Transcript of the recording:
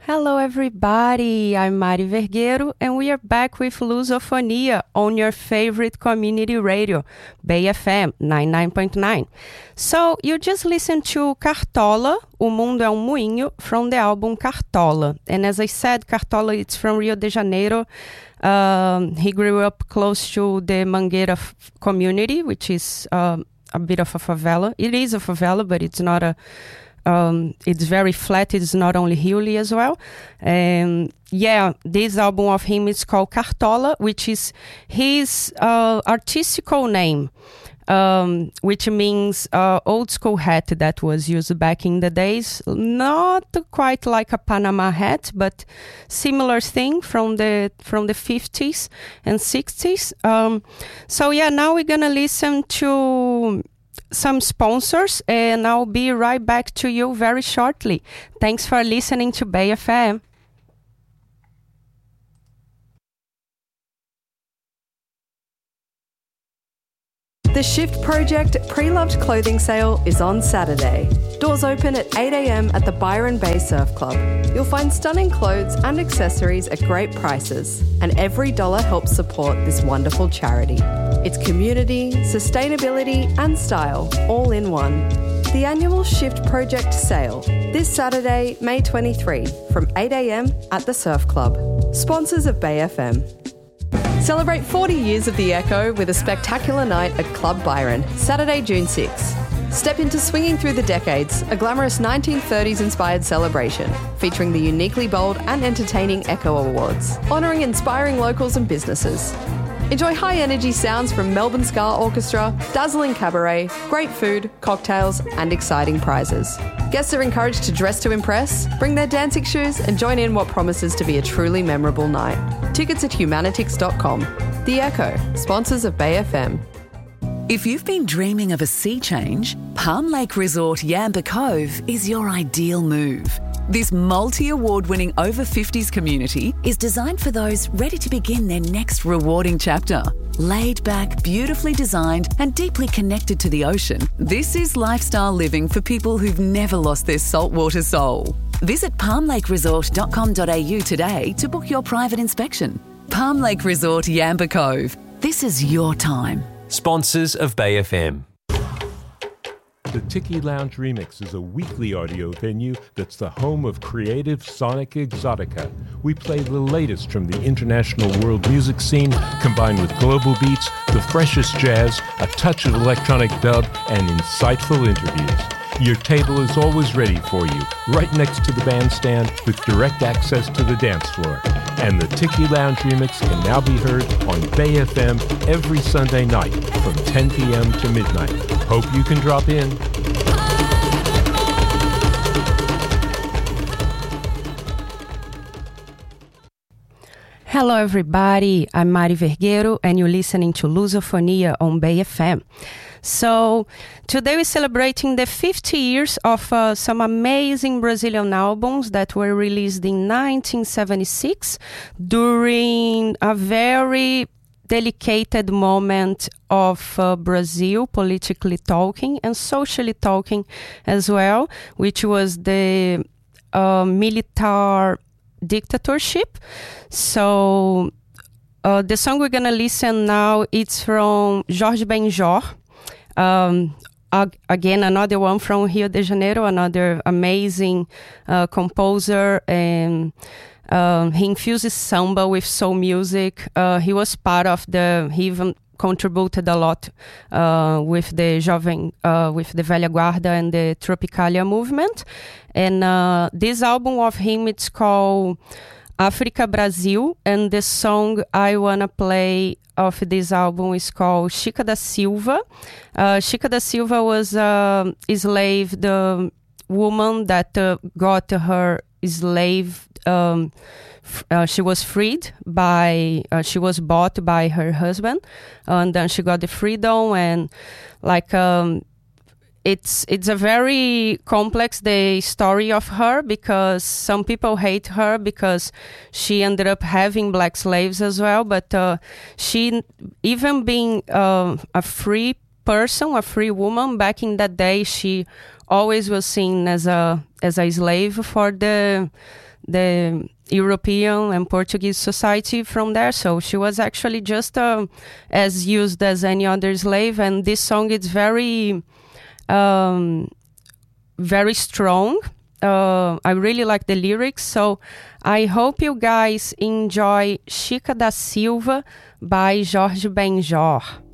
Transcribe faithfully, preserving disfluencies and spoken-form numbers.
Hello everybody, I'm Mari Vergueiro and we are back with Lusofonia on your favorite community radio, Bay F M ninety-nine point nine. So, you just listened to Cartola, O Mundo é um Moinho, from the album Cartola. And as I said, Cartola is from Rio de Janeiro. Um, he grew up close to the Mangueira f- community, which is um, a bit of a favela. It is a favela, but it's not a Um, it's very flat. It's not only hilly as well. And yeah, this album of him is called Cartola, which is his uh, artistical name, um, which means uh, old school hat that was used back in the days. Not quite like a Panama hat, but similar thing from the from the fifties and sixties. Um, so yeah, now we're gonna listen to some sponsors, and I'll be right back to you very shortly. Thanks for listening to Bay F M. The Shift Project pre-loved clothing sale is on Saturday. Doors open at eight a.m. at the Byron Bay Surf Club. You'll find stunning clothes and accessories at great prices, and every dollar helps support this wonderful charity. It's community, sustainability and style all in one. The annual Shift Project sale, this Saturday, May twenty-third, from eight a.m. at the Surf Club. Sponsors of Bay F M. Celebrate forty years of The Echo with a spectacular night at Club Byron, Saturday, June sixth. Step into Swinging Through the Decades, a glamorous nineteen thirties-inspired celebration featuring the uniquely bold and entertaining Echo Awards, honouring inspiring locals and businesses. Enjoy high-energy sounds from Melbourne Ska Orchestra, dazzling cabaret, great food, cocktails and exciting prizes. Guests are encouraged to dress to impress, bring their dancing shoes and join in what promises to be a truly memorable night. Tickets at humanitix dot com. The Echo, sponsors of Bay F M. If you've been dreaming of a sea change, Palm Lake Resort Yamba Cove is your ideal move. This multi-award-winning over fifties community is designed for those ready to begin their next rewarding chapter. Laid back, beautifully designed and deeply connected to the ocean, this is lifestyle living for people who've never lost their saltwater soul. Visit palm lake resort dot com dot a u today to book your private inspection. Palm Lake Resort Yamba Cove. This is your time. Sponsors of Bay F M. The Tiki Lounge Remix is a weekly audio venue that's the home of creative sonic exotica. We play the latest from the international world music scene, combined with global beats, the freshest jazz, a touch of electronic dub, and insightful interviews. Your table is always ready for you, right next to the bandstand with direct access to the dance floor. And the Tiki Lounge Remix can now be heard on Bay F M every Sunday night from ten p.m. to midnight. Hope you can drop in. Hello everybody, I'm Mari Vergueiro and you're listening to Lusofonia on Bay F M. So today we're celebrating the fifty years of uh, some amazing Brazilian albums that were released in nineteen seventy-six during a very delicate moment of uh, Brazil, politically talking and socially talking as well, which was the uh, military dictatorship. So uh, the song we're gonna listen now, it's from Jorge Benjor. Um, ag- again, another one from Rio de Janeiro, another amazing uh, composer, and um, he infuses samba with soul music. Uh, he was part of the, he even contributed a lot uh, with the Jovem, uh, with the Velha Guarda and the Tropicalia movement. And uh, this album of him, it's called África Brasil, and the song I wanna play of this album is called Chica da Silva. Uh, Chica da Silva was uh, a slave, the woman that uh, got her slave. Um, f- uh, she was freed by, uh, she was bought by her husband, and then she got the freedom, and like um, it's it's a very complex the story of her, because some people hate her because she ended up having black slaves as well, but uh, she, even being uh, a free person, a free woman back in that day, she always was seen as a as a slave for the the European and Portuguese society from there. So she was actually just uh, as used as any other slave. And this song is very, um, very strong. Uh, I really like the lyrics. So I hope you guys enjoy Chica da Silva by Jorge Benjor.